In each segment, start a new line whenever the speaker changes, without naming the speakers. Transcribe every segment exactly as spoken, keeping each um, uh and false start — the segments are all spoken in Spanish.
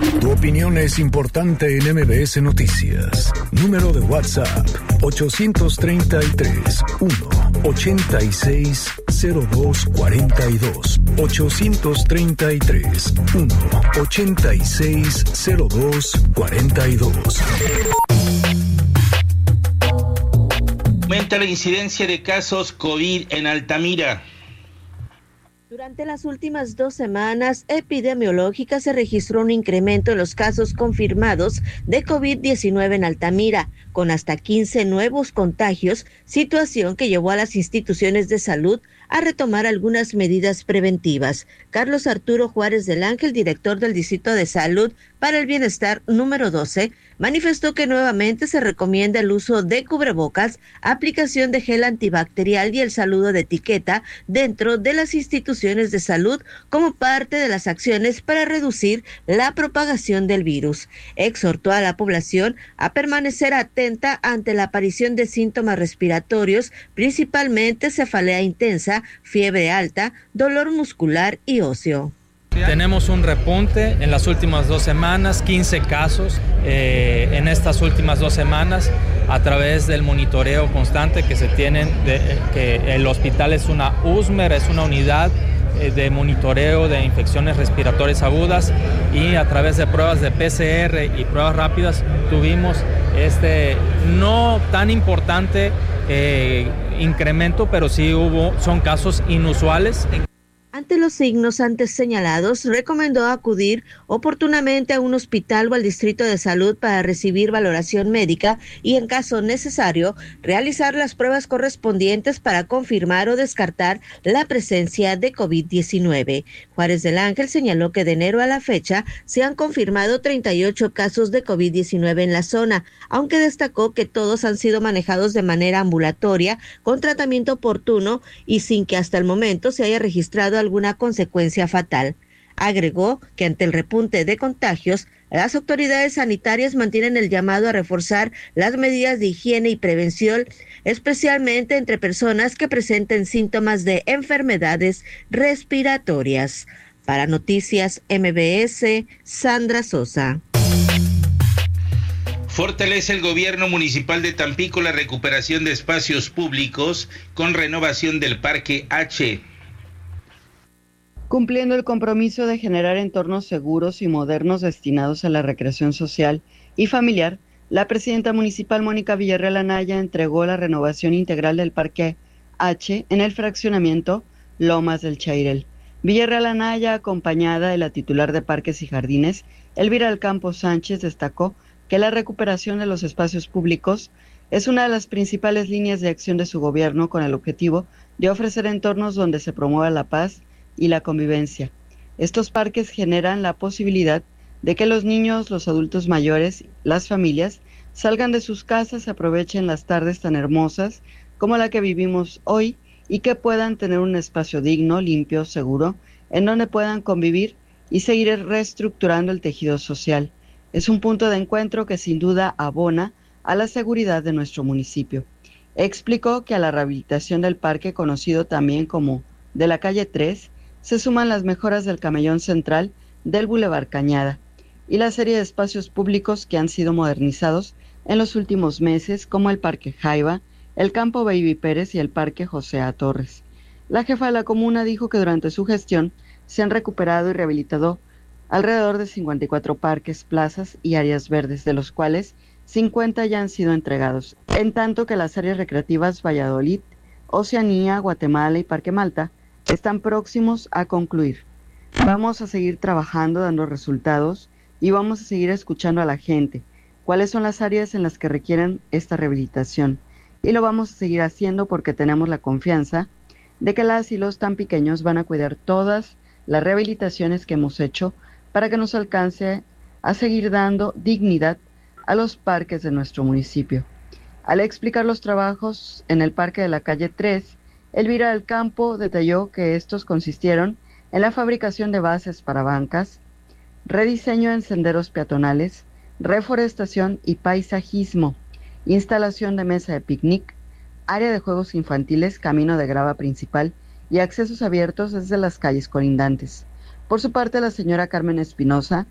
Tu opinión es importante en M B S Noticias. Número de WhatsApp ocho tres tres, uno, ocho seis, cero dos cuatro dos. ocho tres tres, uno, ocho seis, cero dos cuatro dos.
Aumenta la incidencia de casos COVID en Altamira.
Durante las últimas dos semanas epidemiológicas se registró un incremento en los casos confirmados de COVID diecinueve en Altamira, con hasta quince nuevos contagios, situación que llevó a las instituciones de salud a retomar algunas medidas preventivas. Carlos Arturo Juárez del Ángel, director del Distrito de Salud para el Bienestar número doce, manifestó que nuevamente se recomienda el uso de cubrebocas, aplicación de gel antibacterial y el saludo de etiqueta dentro de las instituciones de salud como parte de las acciones para reducir la propagación del virus. Exhortó a la población a permanecer atenta ante la aparición de síntomas respiratorios, principalmente cefalea intensa, fiebre alta, dolor muscular y óseo.
Tenemos un repunte en las últimas dos semanas, quince casos eh, en estas últimas dos semanas a través del monitoreo constante que se tienen, de, eh, que el hospital es una U S M E R, es una unidad eh, de monitoreo de infecciones respiratorias agudas, y a través de pruebas de P C R y pruebas rápidas tuvimos este no tan importante eh, incremento, pero sí hubo, son casos inusuales.
Ante los signos antes señalados, recomendó acudir oportunamente a un hospital o al distrito de salud para recibir valoración médica y, en caso necesario, realizar las pruebas correspondientes para confirmar o descartar la presencia de COVID diecinueve. Juárez del Ángel señaló que de enero a la fecha se han confirmado treinta y ocho casos de COVID diecinueve en la zona, aunque destacó que todos han sido manejados de manera ambulatoria, con tratamiento oportuno y sin que hasta el momento se haya registrado alguna consecuencia fatal. Agregó que ante el repunte de contagios, las autoridades sanitarias mantienen el llamado a reforzar las medidas de higiene y prevención, especialmente entre personas que presenten síntomas de enfermedades respiratorias. Para Noticias M B S, Sandra Sosa.
Fortalece el gobierno municipal de Tampico la recuperación de espacios públicos con renovación del Parque H.
Cumpliendo el compromiso de generar entornos seguros y modernos destinados a la recreación social y familiar, la presidenta municipal Mónica Villarreal Anaya entregó la renovación integral del Parque H en el fraccionamiento Lomas del Chairel. Villarreal Anaya, acompañada de la titular de Parques y Jardines, Elvira Alcampo Sánchez, destacó que la recuperación de los espacios públicos es una de las principales líneas de acción de su gobierno, con el objetivo de ofrecer entornos donde se promueva la paz y la convivencia. Estos parques generan la posibilidad de que los niños, los adultos mayores, las familias salgan de sus casas, aprovechen las tardes tan hermosas como la que vivimos hoy y que puedan tener un espacio digno, limpio, seguro, en donde puedan convivir y seguir reestructurando el tejido social. Es un punto de encuentro que sin duda abona a la seguridad de nuestro municipio. Explicó que a la rehabilitación del parque, conocido también como de la calle tres, se suman las mejoras del camellón central del Boulevard Cañada y la serie de espacios públicos que han sido modernizados en los últimos meses, como el Parque Jaiba, el Campo Baby Pérez y el Parque José A. Torres. La jefa de la comuna dijo que durante su gestión se han recuperado y rehabilitado alrededor de cincuenta y cuatro parques, plazas y áreas verdes, de los cuales cincuenta ya han sido entregados, en tanto que las áreas recreativas Valladolid, Oceanía, Guatemala y Parque Malta están próximos a concluir. Vamos a seguir trabajando, dando resultados, y vamos a seguir escuchando a la gente, cuáles son las áreas en las que requieren esta rehabilitación, y lo vamos a seguir haciendo porque tenemos la confianza de que las y los tan pequeños van a cuidar todas las rehabilitaciones que hemos hecho para que nos alcance a seguir dando dignidad a los parques de nuestro municipio. Al explicar los trabajos en el parque de la calle tres, Elvira del Campo detalló que estos consistieron en la fabricación de bases para bancas, rediseño en senderos peatonales, reforestación y paisajismo, instalación de mesa de picnic, área de juegos infantiles, camino de grava principal y accesos abiertos desde las calles colindantes. Por su parte, la señora Carmen Espinosa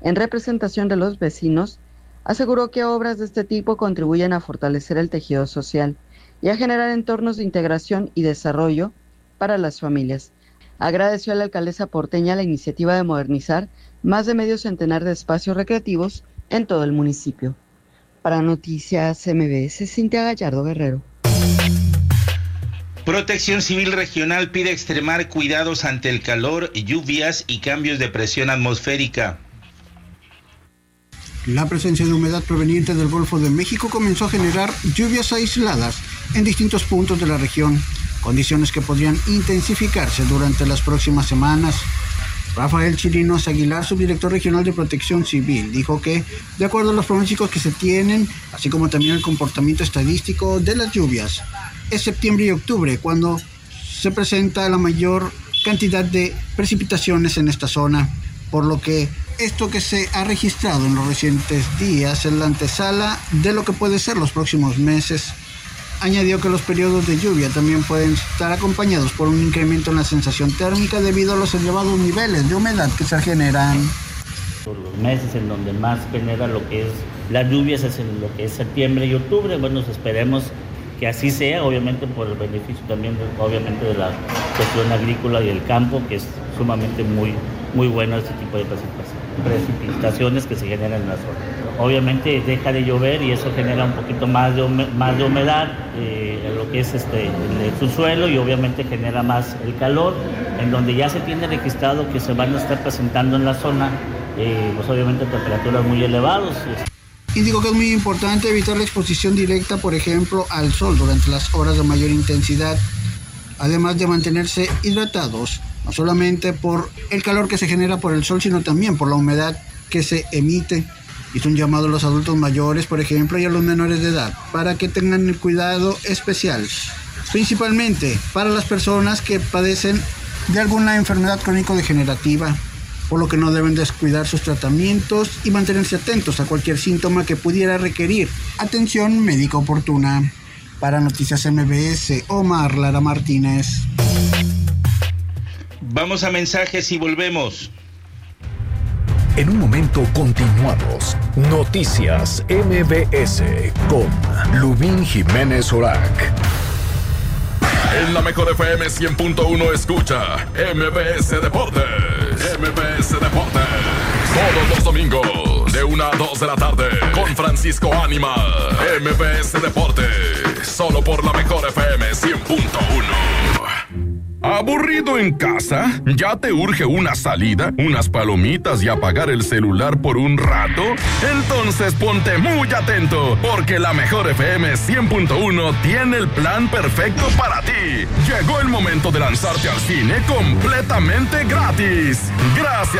en representación de los vecinos, aseguró que obras de este tipo contribuyen a fortalecer el tejido social y a generar entornos de integración y desarrollo para las familias. Agradeció a la alcaldesa porteña la iniciativa de modernizar más de medio centenar de espacios recreativos en todo el municipio. Para Noticias M B S, Cintia Gallardo Guerrero.
Protección Civil Regional pide extremar cuidados ante el calor, lluvias y cambios de presión atmosférica.
La presencia de humedad proveniente del Golfo de México comenzó a generar lluvias aisladas en distintos puntos de la región, condiciones que podrían intensificarse durante las próximas semanas. Rafael Chirinos Aguilar, subdirector regional de Protección Civil, dijo que, de acuerdo a los pronósticos que se tienen, así como también el comportamiento estadístico de las lluvias, es septiembre y octubre cuando se presenta la mayor cantidad de precipitaciones en esta zona, por lo que esto que se ha registrado en los recientes días es la antesala de lo que puede ser los próximos meses. Añadió que los periodos de lluvia también pueden estar acompañados por un incremento en la sensación térmica debido a los elevados niveles de humedad que se generan.
Por los meses en donde más genera lo que es las lluvias es en lo que es septiembre y octubre. Bueno, esperemos que así sea, obviamente por el beneficio también, de, obviamente, de la cuestión agrícola y el campo, que es sumamente muy, muy bueno este tipo de precipitaciones, precipitaciones que se generan en la zona. Obviamente deja de llover y eso genera un poquito más de, hume, más de humedad eh, en lo que es este, el subsuelo, y obviamente genera más el calor, en donde ya se tiene registrado que se van a estar presentando en la zona, eh, pues obviamente temperaturas muy elevadas.
Y digo que es muy importante evitar la exposición directa, por ejemplo, al sol durante las horas de mayor intensidad, además de mantenerse hidratados, no solamente por el calor que se genera por el sol, sino también por la humedad que se emite. Hizo un llamado a los adultos mayores, por ejemplo, y a los menores de edad, para que tengan el cuidado especial, principalmente para las personas que padecen de alguna enfermedad crónico-degenerativa, por lo que no deben descuidar sus tratamientos y mantenerse atentos a cualquier síntoma que pudiera requerir atención médica oportuna. Para Noticias M B S, Omar Lara Martínez.
Vamos a mensajes y volvemos.
En un momento continuamos. Noticias M B S con Lubín Jiménez Orac.
En la mejor F M cien punto uno escucha M B S Deportes. M B S Deportes. Todos los domingos de una a dos de la tarde con Francisco Ánima. M B S Deportes. Solo por la mejor F M cien punto uno. ¿Aburrido en casa? ¿Ya te urge una salida, unas palomitas y apagar el celular por un rato? Entonces ponte muy atento, porque la mejor F M cien punto uno tiene el plan perfecto para ti. Llegó el momento de lanzarte al cine completamente gratis. Gracias